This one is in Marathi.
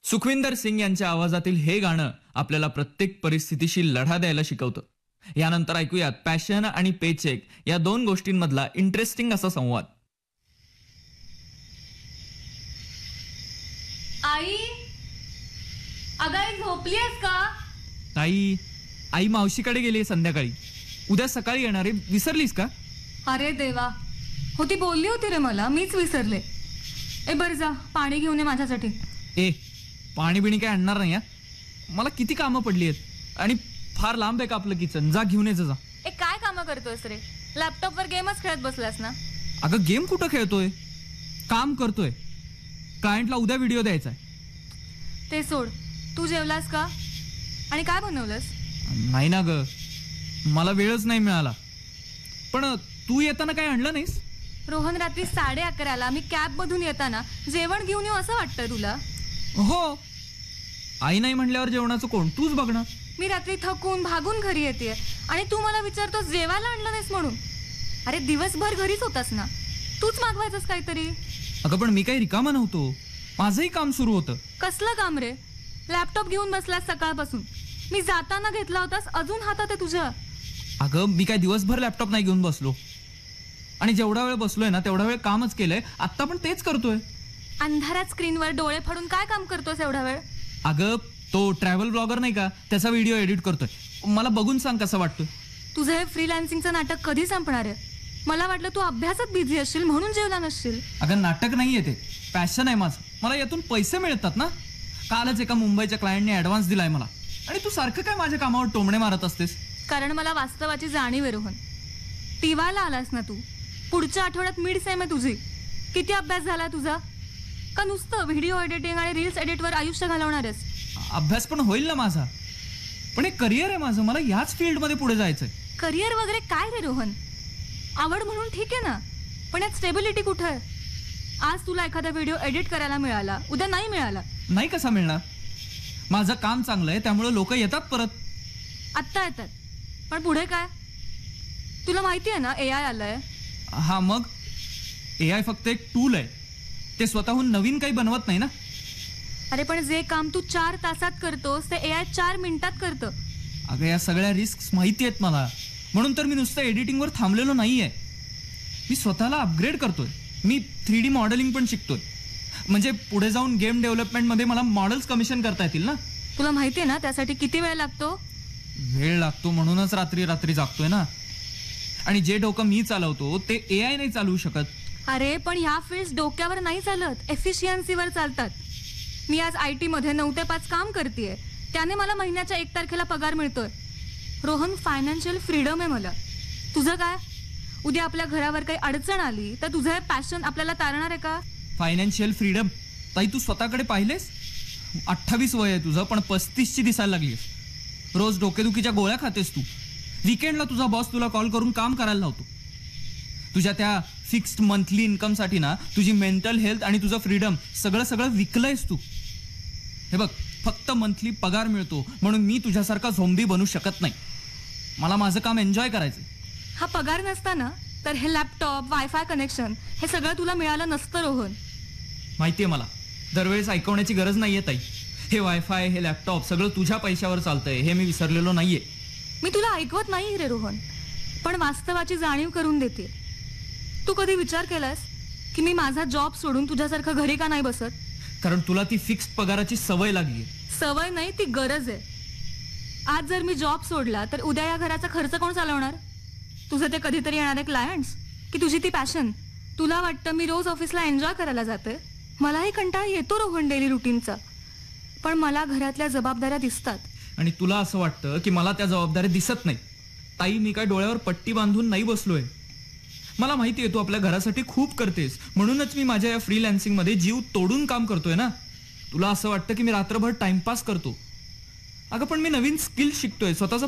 सुखविंदर सिंग यांच्या आवाजातील हे गाणं आपल्याला प्रत्येक परिस्थितीशी लढा द्यायला शिकवतं. यानंतर ऐकूयात पॅशन आणि पेचेक या दोन गोष्टींमधला इंटरेस्टिंग असा संवाद. आई, अगं आई झोपलीयस का? ताई, आई मावशीकडे गेली संध्याकाळी. उद्या सकाळी येणार आहे, विसरलीस का? अरे देवा, हो ती बोलली होती रे मला, मीच विसरले. ए बर जा, पाणी घेऊन ये माझ्यासाठी. ए, पाणी बिणी काय आणणार नाही. मला किती कामं पडली आहेत आणि फार लांब आहे का आपलं किचन. जा घेऊन ये जा. ए काय कामं करतोयस रे? लॅपटॉपवर गेमच खेळत बसलास ना? अगं गेम कुठं खेळतोय, काम करतोय. क्लायंटला उद्या व्हिडिओ द्यायचा आहे. ते सोड, तू जेवलास का? आणि काय बनवलंस? नाही ना ग, मला वेळच नाही मिळाला. पण तू येताना काय आणलं नाहीस? रोहन, रात्री 11:30ला मी कॅब मधून येताना जेवण घेऊन येऊ असं वाटतंय तुला? हो, आई नाही म्हणल्यावर जेवणाचं कोण, तूच बघ ना. मी रात्री थकून भागून घरी येते आणि तू मला विचारतोस जेवायला आणलं नाहीस म्हणून. अरे दिवसभर घरीच होतास ना, तूच मागवायचंस काहीतरी. अगं पण मी काही रिकामा नव्हतो, माझंही काम सुरू होतं. कसलं काम रे? लॅपटॉप घेऊन बसलास सकाळपासून. मी जाताना घेतला होतास, अजून हातात आहे तुझ्या. अगं मी काय दिवसभर लॅपटॉप नाही घेऊन बसलो, आणि जेवढा वेळ बसलोय ना तेवढा वेळ कामच केलंय. आत्ता पण तेच करतोय. अंधारात स्क्रीनवर डोळे फाडून काय काम करतोस एवढा वेळ? अगं तो ट्रॅव्हल ब्लॉगर नाही का, त्याचा व्हिडिओ एडिट करतोय. मला बघून सांग कसं वाटतोय. तुझं हे फ्रीलान्सिंगचं नाटक कधी संपणार आहे? मला वाटलं तू अभ्यासात बिझी असशील म्हणून जेवला नसशील. अगं नाटक नाहीये ते, पॅशन आहे माझं. मला यातून पैसे मिळतात ना. कालच एका मुंबईच्या क्लायंटने ऍडव्हान्स दिलाय मला. आणि तू सारखं काय माझ्या कामावर टोमणे मारत असतेस? कारण मला वास्तवाची जाणीव आहे रोहन. टीवायला आलास ना तू? पुढच्या आठवड्यात मिड सेम आहे तुझी. किती अभ्यास झाला तुझा? का नुसतं व्हिडिओ एडिटिंग आणि रील्स एडिटवर आयुष्य घालवणार आहेस? अभ्यास पण होईल ना माझा, पण एक करिअर आहे माझं. मला याच फील्डमध्ये पुढे जायचंय. करिअर वगैरे काय रे रोहन? आवड म्हणून ठीक आहे ना, पण यात स्टेबिलिटी कुठं आहे? आज तुला एखादा व्हिडिओ एडिट करायला मिळाला, उद्या नाही मिळाला. नाही कसा मिळणार? माझं काम चांगलं आहे त्यामुळे लोक येतात परत. आत्ता येतात, पण पुढे काय? तुला माहिती आहे ना AI आलंय. हा मग AI फक्त एक टूल आहे, ते स्वतःहून नवीन काही बनवत नाही ना. अरे पण जे काम तू 4 तासात करतोस ते AI 4 मिनिटात करतं. अगं या सगळ्या रिस्क माहिती आहेत मला, म्हणून तर मी नुसतं एडिटिंगवर थांबलेलो नाहीये. मी स्वतःला अपग्रेड करतोय. मी 3D मॉडेलिंग पण शिकतोय. म्हणजे पुढे जाऊन गेम डेव्हलपमेंटमध्ये मला मॉडेल्स कमिशन करता येतील ना. तुला माहिती आहे ना त्यासाठी किती वेळ लागतो? वेळ लागतो म्हणूनच रात्री रात्री जागतोय ना. आणि जे डोकं मी चालवतो ते AI नाही चालवू शकत. अरे पण ह्या फील्ड्स डोक्यावर नाही चालत, एफिशियन्सीवर चालतात. मी आज IT मध्ये 9 ते 5 काम करतेय, त्याने मला महिन्याच्या 1 तारखेला पगार मिळतोय. रोहन, फायनान्शियल फ्रीडम आहे मला. तुझं काय? उद्या आपल्या घरावर काही अडचण आली तर तुझं हे पॅशन आपल्याला तारणार आहे का? Financial freedom? ताई तू स्वतःकडे पाहिलेस? 28 वय आहे तुझं, पण 35ची दिसायला लागलीस. रोज डोकेदुखीच्या गोळ्या खातेस तू. वीकेंडला तुझा बॉस तुला कॉल करून काम करायला लावतो. तुझ्या त्या फिक्स्ड मंथली इन्कमसाठी ना तुझी मेंटल हेल्थ आणि तुझं फ्रीडम सगळं विकलंयस तू. हे बघ, फक्त मंथली पगार मिळतो म्हणून मी तुझ्यासारखा झोंबी बनू शकत नाही. मला माझं काम एन्जॉय करायचं. हा पगार नसता ना तर हे लॅपटॉप, वायफाय कनेक्शन हे सगळं तुला मिळालं नसतं रोहन. माहितीये मला, दरवेळेस ऐकवण्याची गरज नाहीये ताई. हे वायफाय, हे लॅपटॉप सगळं तुझ्या पैशावर चालतंय, हे मी विसरलेलो नाहीये. मी तुला ऐकवत नाही रे रोहन, पण वास्तवाची जाणीव करून देते. तू कधी विचार केलास की मी माझा जॉब सोडून तुझ्यासारखं घरी का नाही बसत? कारण तुला ती फिक्स्ड पगाराची सवय लागली. सवय नाही, ती गरज आहे. आज जर मी जॉब सोडला तर उद्या या घराचा खर्च कोण चालवणार? तुझे ते कधीतरी येणारे क्लायंट्स की तुझी ती पॅशन? तुला वाटतं मी रोज ऑफिसला एन्जॉय करायला जाते? मलाही कंटाळा येतो रोहन डेली रुटीनचा, पण मला घरातल्या जबाबदाऱ्या दिसतात. आणि तुला असं वाटतं की मला त्या जबाबदाऱ्या दिसत नाही. ताई, मी काय डोळ्यावर पट्टी बांधून नाही बसलोय. मला माहिती आहे तू आपल्या घरासाठी खूप करतेस, म्हणूनच मी माझ्या या फ्रीलान्सिंग मध्ये जीव तोडून काम करतोय ना. तुला असं वाटतं की मी रात्रभर टाइमपास करतो. अगं पण मी नवीन स्किल शिकतोय, स्वतःचा